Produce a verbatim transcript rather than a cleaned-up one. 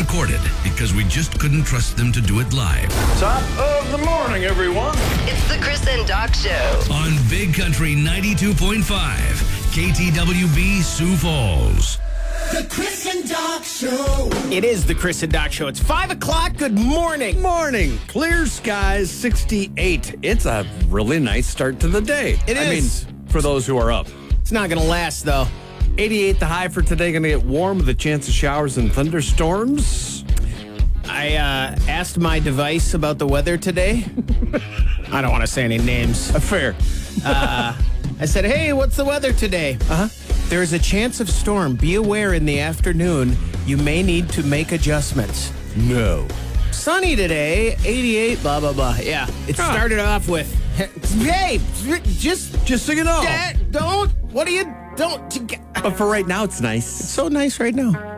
pre-recorded because we just couldn't trust them to do it live. Top of the morning, everyone. It's the Chris and Doc Show. On Big Country ninety-two point five, K T W B Sioux Falls. The Chris and Doc Show. It is the Chris and Doc Show. It's five o'clock. Good morning. Morning. Clear skies, sixty-eight. It's a really nice start to the day. It I is. mean, for those who are up. It's not going to last, though. eighty-eight the high for today. Going to get warm with a chance of showers and thunderstorms. I uh, asked my device about the weather today. I don't want to say any names. Uh, fair. Uh, I said, hey, what's the weather today? Uh-huh. There is a chance of storm. Be aware in the afternoon you may need to make adjustments. No. Sunny today, eighty-eight, blah, blah, blah. Yeah, it Huh. started off with, hey, just, Just so you know. Dad, don't, what do you, don't. But for right now, it's nice. So nice right now.